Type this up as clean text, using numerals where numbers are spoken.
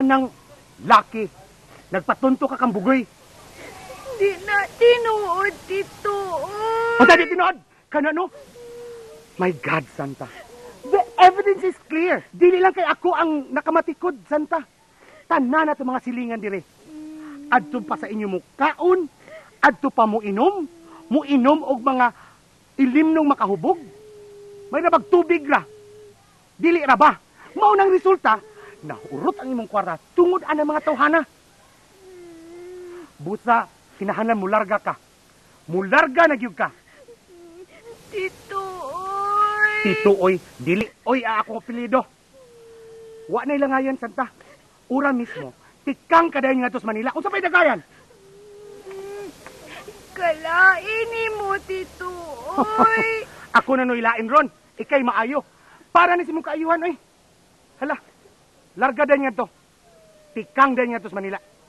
Nang laki, nagpatunto ka kang bugoy. Di na tinuod, Tito. O di tinood, kanano? My God, Santa. The evidence is clear. Dili lang kay ako ang nakamatikod, Santa. Tanan na mga silingan dire. Adto pa sa inyo mo kaon, adto pa mo inom og mga ilimnong makahubog. May nabag tubig ra. Dili ra ba? Mao nang resulta, nahurot ang imong kwarta tungod ang mga tawhana. Busa, kinahanglan mo larga ka. Mularga na gyud ka. Tito, oy. Tito, oy. Dili, oy, akong apelido. Wa na ilangayan, Santa. Ura mismo, tikang kadayon nga to sa Manila. Kung sa may dagayan. Kalaini mo, Tito, oy. Ako na no ilain ron. Ikay maayo. Para ni si mong kaayuhan, oy. Hala, larga dayon nga to. Tikang dayon nga to sa Manila.